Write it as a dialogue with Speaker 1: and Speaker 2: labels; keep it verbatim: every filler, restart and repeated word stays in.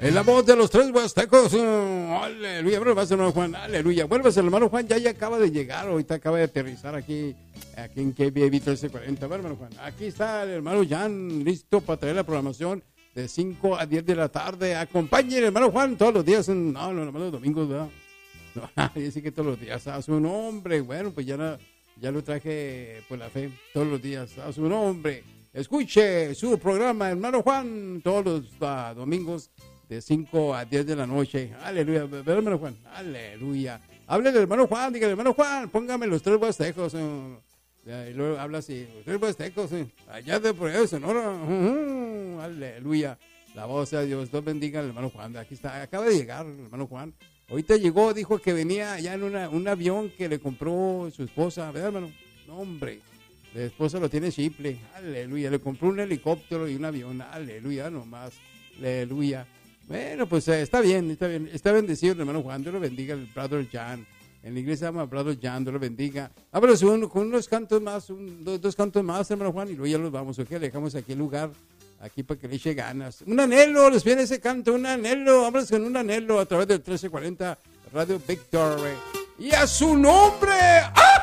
Speaker 1: En la voz de los tres huastecos. Uh, aleluya. Vuelvas, hermano Juan. Aleluya. Vuelvas, hermano Juan. Ya, ya acaba de llegar. Ahorita acaba de aterrizar aquí, aquí en K B A B trece cuarenta. Bueno, hermano Juan. Aquí está el hermano Jan, listo para traer la programación de cinco a diez de la tarde. Acompañe el hermano Juan todos los días. No, no, no, los domingos, ¿verdad? No, dice que todos los días. A su nombre. Bueno, pues ya, no, ya lo traje por la fe. Todos los días. A su nombre. Escuche su programa, hermano Juan, todos los uh, domingos de cinco a diez de la noche. Aleluya. ¿Verdad, hermano Juan? Aleluya. Hable del hermano Juan, dígale, hermano Juan, póngame los tres huastecos. Uh, y luego habla así, los tres huastecos, uh, allá de por eso, ¿no? Uh, uh, aleluya. La voz de Dios, Dios bendiga al hermano Juan. Aquí está, acaba de llegar el hermano Juan. Ahorita llegó, dijo que venía ya en una, un avión que le compró su esposa. ¿Verdad, hermano? No, hombre. La esposa lo tiene simple, aleluya, le compró un helicóptero y un avión, aleluya, nomás, aleluya. Bueno, pues eh, está bien, está bien, está bendecido el hermano Juan, Dios lo bendiga, el brother Jan, en la iglesia se llama brother Jan, Dios lo bendiga. Vámonos un, con unos cantos más, un, dos, dos cantos más, hermano Juan, y luego ya los vamos, ok, le dejamos aquí el lugar, aquí para que le eche ganas. Un anhelo, les viene ese canto, un anhelo, vámonos con un anhelo a través del trece cuarenta Radio Victory. Y a su nombre, ¡ah!